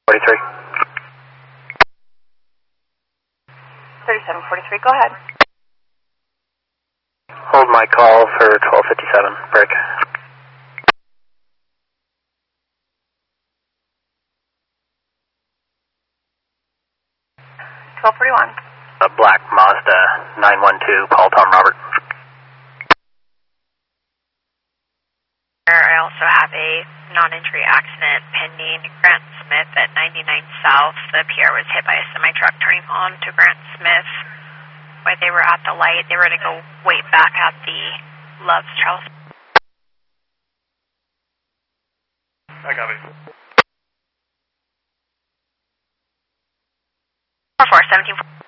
43. 3743, go ahead. Hold my call for 1257. Break. A black Mazda 912, call Tom Robert. I also have a non-injury accident pending Grant Smith at 99 South. The PR was hit by a semi-truck turning on to Grant Smith. While they were at the light, they were going to go wait back at the Love's Charles. I copy. 44, 17.